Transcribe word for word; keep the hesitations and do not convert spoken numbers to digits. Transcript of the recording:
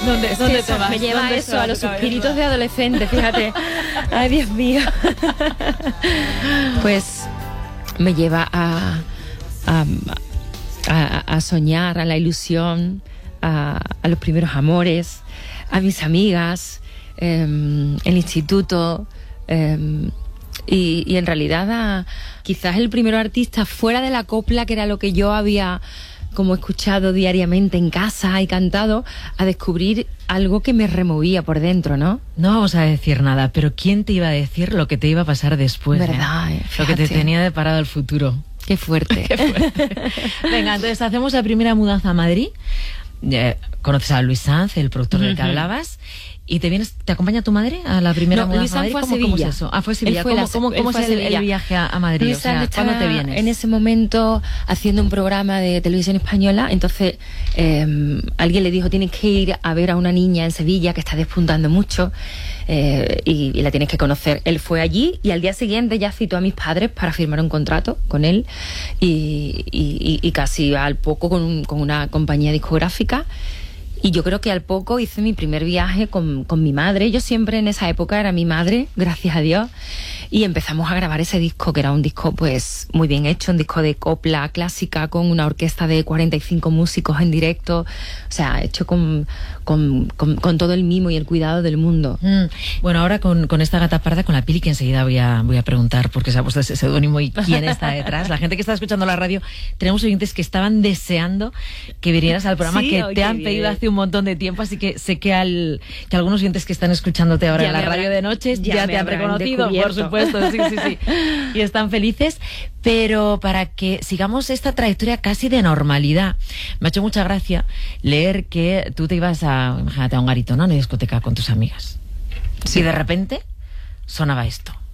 ¿Dónde, Es dónde que te eso vas? me lleva a ¿Dónde eso, se va a tu los cabeza? suspiritos de adolescente, fíjate. Ay, Dios mío. Pues me lleva a, a, a, a soñar, a la ilusión, a, a los primeros amores, a mis amigas, eh, el instituto, eh, y, y en realidad a, quizás el primer artista fuera de la copla, que era lo que yo había como escuchado diariamente en casa y cantado, a descubrir algo que me removía por dentro, ¿no? No vamos a decir nada, pero ¿quién te iba a decir lo que te iba a pasar después? Verdad, eh? eh, Lo que te fíjate. tenía deparado el futuro. Qué fuerte. Qué fuerte. Venga, entonces hacemos la primera mudanza a Madrid. Eh, conoces a Luis Sanz, el productor del que Ujú. hablabas, y te vienes, ¿te acompaña tu madre a la primera No, mudanza Luis a Sanz Madrid? fue a ¿Cómo, cómo es Sevilla. eso? Ah, fue a Él Sevilla. fue ¿Cómo, la- cómo, él cómo fue es a el, Sevilla. el viaje a, a Madrid? Luis O sea, Sanz ¿cuándo estaba te vienes? en ese momento haciendo un programa de televisión española, entonces eh, alguien le dijo, tienes que ir a ver a una niña en Sevilla que está despuntando mucho, eh, y, y la tienes que conocer. Él fue allí y al día siguiente ya citó a mis padres para firmar un contrato con él, y, y, y- y casi al poco con, un- con una compañía discográfica. Y yo creo que al poco hice mi primer viaje con, con mi madre. Yo siempre en esa época era mi madre, gracias a Dios. Y empezamos a grabar ese disco, que era un disco pues muy bien hecho, un disco de copla clásica con una orquesta de cuarenta y cinco músicos en directo. O sea, hecho con, con, con, con todo el mimo y el cuidado del mundo. Mm. Bueno, ahora con, con esta gata parda, con la Pili, que enseguida voy a, voy a preguntar por qué se ha puesto ese seudónimo y quién está detrás. La gente que está escuchando la radio, tenemos oyentes que estaban deseando que vinieras al programa, Sí, que oye, te han bien. pedido hace un montón de tiempo, así que sé que, al, que algunos oyentes que están escuchándote ahora Ya en la me radio habrán- de noches ya ya, me te han habrán reconocido, por descubierto. supuesto, sí, sí, sí. Y están felices, pero para que sigamos esta trayectoria casi de normalidad, me ha hecho mucha gracia leer que tú te ibas a, imagínate, a un garito, ¿no? A una discoteca con tus amigas. Sí. Y de repente sonaba esto.